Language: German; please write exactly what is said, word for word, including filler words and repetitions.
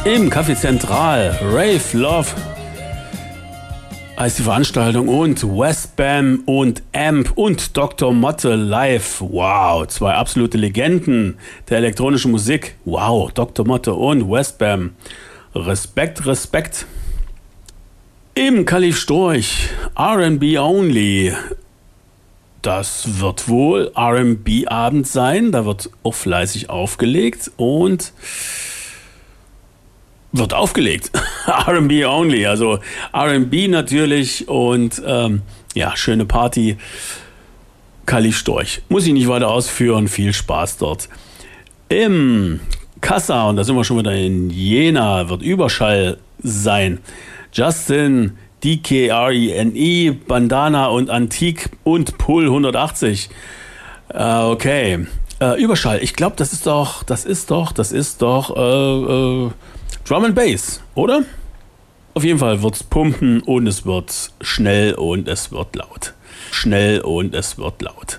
Im Café Zentral, Rave Love heißt die Veranstaltung und Westbam und Amp und Doktor Motte live. Wow, zwei absolute Legenden der elektronischen Musik. Wow, Doktor Motte und Westbam. Respekt, Respekt. Im Kalif Storch, R and B only. Das wird wohl R and B-Abend sein. Da wird auch fleißig aufgelegt und wird aufgelegt. R and B only, also R and B natürlich und ähm, ja, schöne Party. Kalif Storch. Muss ich nicht weiter ausführen. Viel Spaß dort. Im Kassa, und da sind wir schon wieder in Jena, wird Überschall sein. Justin, D K R E N E, Bandana und Antique und Pull hundertachtzig. Äh, okay. Äh, Überschall. Ich glaube, das ist doch, das ist doch, das ist doch äh, äh, Drum and Bass, oder? Auf jeden Fall wird es pumpen und es wird schnell und es wird laut. Schnell und es wird laut.